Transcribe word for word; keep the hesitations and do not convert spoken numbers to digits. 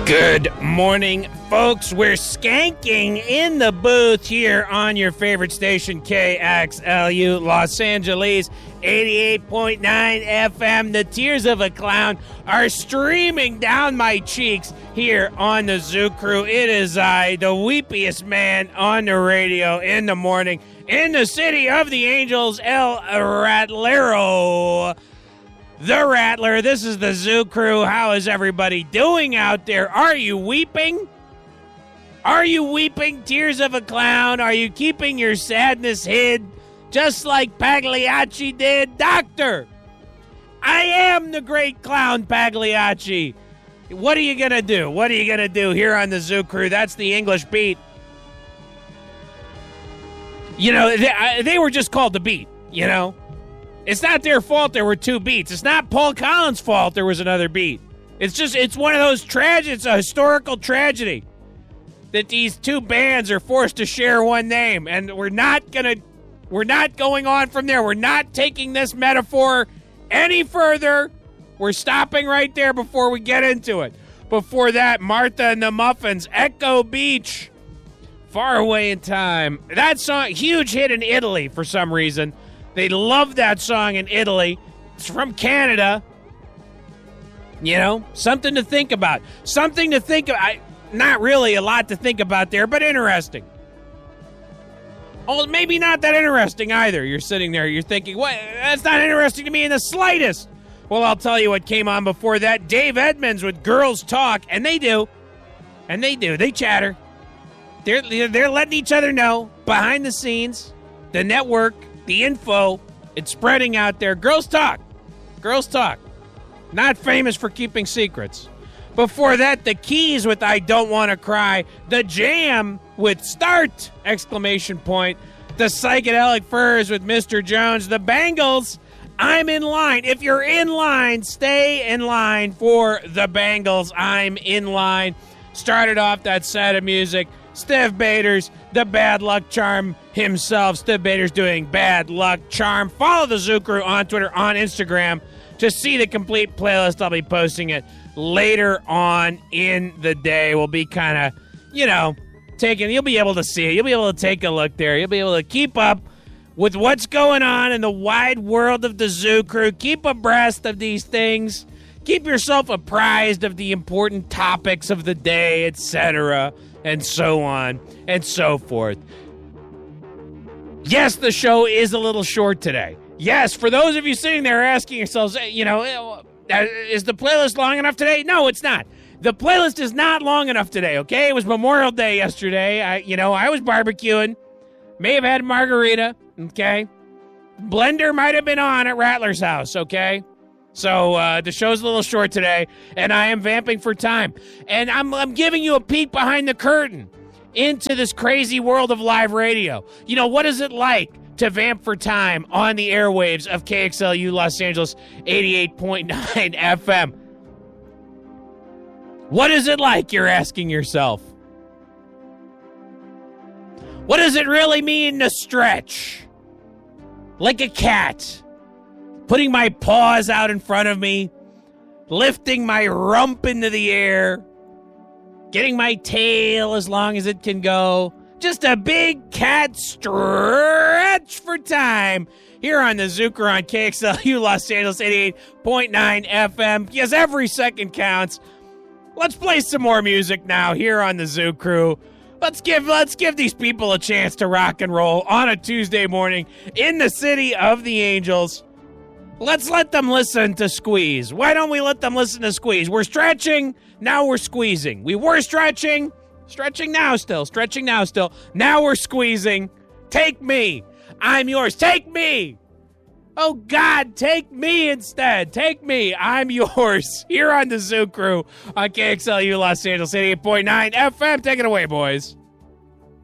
Good morning, folks. We're skanking in the booth here on your favorite station, K X L U, Los Angeles, eighty-eight point nine F M. The tears of a clown are streaming down my cheeks here on the Zoo Crew. It is I, the weepiest man on the radio in the morning, in the city of the Angels, El Ratlero. The Rattler, this is the Zoo Crew. How is everybody doing out there? Are you weeping? Are you weeping tears of a clown? Are you keeping your sadness hid just like Pagliacci did? Doctor, I am the great clown Pagliacci. What are you going to do? What are you going to do here on the Zoo Crew? That's the English beat. You know, they, they were just called the beat, you know? It's not their fault there were two beats. It's not Paul Collins' fault there was another beat. It's just, it's one of those tragedies, it's a historical tragedy that these two bands are forced to share one name. And we're not going to, we're not going on from there. We're not taking this metaphor any further. We're stopping right there before we get into it. Before that, Martha and the Muffins, Echo Beach, Far Away in Time. That song, huge hit in Italy for some reason. They love that song in Italy. It's from Canada. You know, something to think about. Something to think about. Not really a lot to think about there, but interesting. Oh, maybe not that interesting either. You're sitting there, you're thinking, what? That's not interesting to me in the slightest. Well, I'll tell you what came on before that. Dave Edmunds with Girls Talk, and they do. And they do. They chatter. They're, they're letting each other know behind the scenes, the network, the info, it's spreading out there. Girls Talk. Girls Talk. Not famous for keeping secrets. Before that, the Keys with I Don't Want to Cry. The Jam with Start! Exclamation point. The Psychedelic Furs with Mister Jones. The Bangles, I'm in line. If you're in line, stay in line for the Bangles. I'm in line. Started off that set of music. Steve Baders, the Bad Luck Charm himself. Steve Baders doing Bad Luck Charm. Follow the Zoo Crew on Twitter, on Instagram to see the complete playlist. I'll be posting it later on in the day. We'll be kind of, you know, taking, you'll be able to see it. You'll be able to take a look there. You'll be able to keep up with what's going on in the wide world of the Zoo Crew. Keep abreast of these things. Keep yourself apprised of the important topics of the day, et cetera, and so on and so forth. Yes, the show is a little short today. Yes, for those of you sitting there asking yourselves, you know, is the playlist long enough today? No, it's not. The playlist is not long enough today, okay? It was Memorial Day yesterday. I, you know, I was barbecuing. May have had margarita, okay? Blender might have been on at Rattler's house, okay? So uh, the show's a little short today, and I am vamping for time. And I'm, I'm giving you a peek behind the curtain into this crazy world of live radio. You know, what is it like to vamp for time on the airwaves of K X L U Los Angeles eighty-eight point nine F M? What is it like, you're asking yourself? What does it really mean to stretch? Like a cat. Putting my paws out in front of me, lifting my rump into the air, getting my tail as long as it can go. Just a big cat stretch for time here on the Zoo Crew on K X L U Los Angeles eighty-eight point nine F M. Yes, every second counts. Let's play some more music now here on the Zoo Crew. Let's give let's give these people a chance to rock and roll on a Tuesday morning in the city of the Angels. Let's let them listen to Squeeze. Why don't we let them listen to Squeeze? We're stretching, now we're squeezing. We were stretching, stretching now still, stretching now still. Now we're squeezing. Take me. I'm yours. Take me. Oh, God, take me instead. Take me. I'm yours. Here on the Zoo Crew on K X L U Los Angeles eighty-eight point nine F M. Take it away, boys.